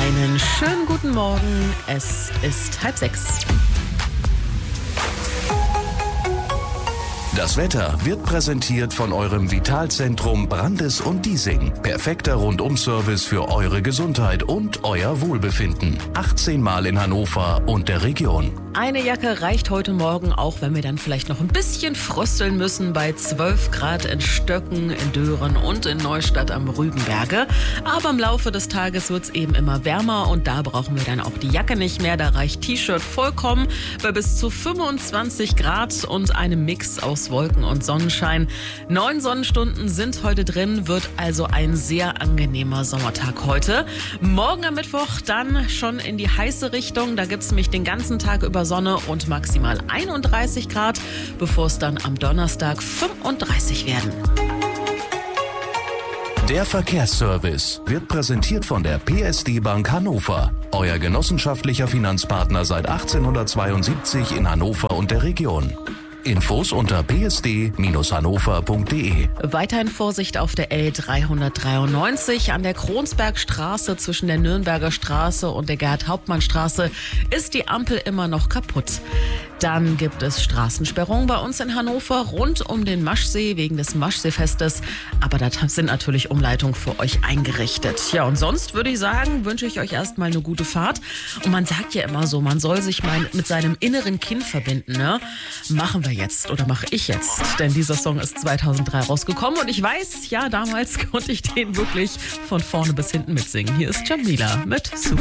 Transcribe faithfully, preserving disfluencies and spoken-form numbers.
Einen schönen guten Morgen. Es ist halb sechs. Das Wetter wird präsentiert von eurem Vitalzentrum Brandes und Diesing. Perfekter Rundum-Service für eure Gesundheit und euer Wohlbefinden. achtzehn Mal in Hannover und der Region. Eine Jacke reicht heute Morgen, auch wenn wir dann vielleicht noch ein bisschen frösteln müssen bei zwölf Grad in Stöcken, in Dören und in Neustadt am Rügenberge. Aber im Laufe des Tages wird es eben immer wärmer und da brauchen wir dann auch die Jacke nicht mehr. Da reicht T-Shirt vollkommen bei bis zu fünfundzwanzig Grad und einem Mix aus Wolken und Sonnenschein. Neun Sonnenstunden sind heute drin, wird also ein sehr angenehmer Sommertag heute. Morgen am Mittwoch dann schon in die heiße Richtung. Da gibt es nämlich den ganzen Tag über Sonne und maximal einunddreißig Grad, bevor es dann am Donnerstag fünfunddreißig werden. Der Verkehrsservice wird präsentiert von der P S D Bank Hannover. Euer genossenschaftlicher Finanzpartner seit achtzehnhundertzweiundsiebzig in Hannover und der Region. Infos unter p s d Bindestrich hannover punkt d e. Weiterhin Vorsicht auf der L dreihundertdreiundneunzig. An der Kronsbergstraße zwischen der Nürnberger Straße und der Gerhard-Hauptmann-Straße ist die Ampel immer noch kaputt. Dann gibt es Straßensperrungen bei uns in Hannover rund um den Maschsee wegen des Maschseefestes. Aber da sind natürlich Umleitungen für euch eingerichtet. Ja, und sonst würde ich sagen, wünsche ich euch erstmal eine gute Fahrt. Und man sagt ja immer so, man soll sich mal mit seinem inneren Kind verbinden, ne? Machen wir jetzt oder mache ich jetzt? Denn dieser Song ist zweitausenddrei rausgekommen und ich weiß, ja, damals konnte ich den wirklich von vorne bis hinten mitsingen. Hier ist Jamila mit Super.